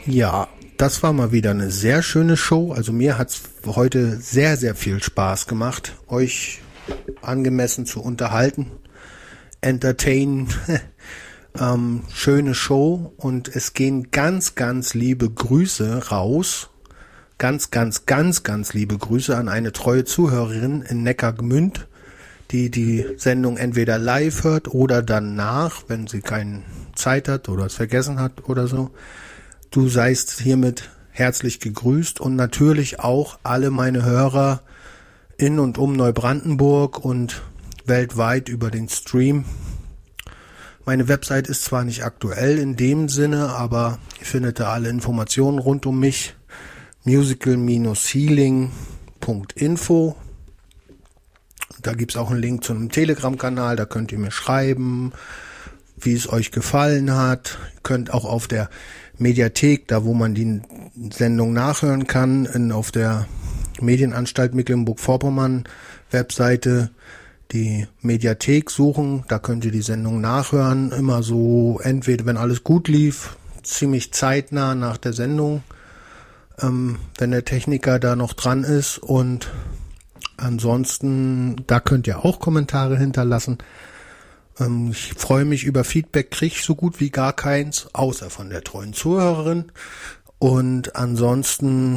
Ja, das war mal wieder eine sehr schöne Show. Also mir hat's heute sehr, sehr viel Spaß gemacht, euch angemessen zu unterhalten, entertainen. Schöne Show und es gehen ganz, ganz liebe Grüße raus. Ganz, ganz, ganz, ganz liebe Grüße an eine treue Zuhörerin in Neckargemünd, die die Sendung entweder live hört oder danach, wenn sie keine Zeit hat oder es vergessen hat oder so. Du seist hiermit herzlich gegrüßt und natürlich auch alle meine Hörer in und um Neubrandenburg und weltweit über den Stream. Meine Website ist zwar nicht aktuell in dem Sinne, aber ihr findet da alle Informationen rund um mich. musical-healing.info. Da gibt's auch einen Link zu einem Telegram-Kanal, da könnt ihr mir schreiben, wie es euch gefallen hat. Ihr könnt auch auf der Mediathek, da wo man die Sendung nachhören kann, auf der Medienanstalt Mecklenburg-Vorpommern Webseite die Mediathek suchen, da könnt ihr die Sendung nachhören, immer so, entweder wenn alles gut lief, ziemlich zeitnah nach der Sendung, wenn der Techniker da noch dran ist, und ansonsten, da könnt ihr auch Kommentare hinterlassen. Ich freue mich über Feedback, kriege ich so gut wie gar keins, außer von der treuen Zuhörerin, und ansonsten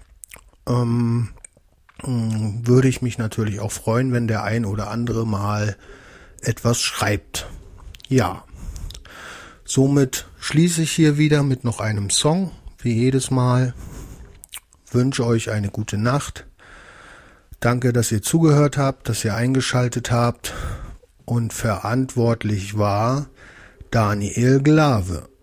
würde ich mich natürlich auch freuen, wenn der ein oder andere mal etwas schreibt. Ja, somit schließe ich hier wieder mit noch einem Song, wie jedes Mal. Wünsche euch eine gute Nacht. Danke, dass ihr zugehört habt, dass ihr eingeschaltet habt, und verantwortlich war Daniel Glave.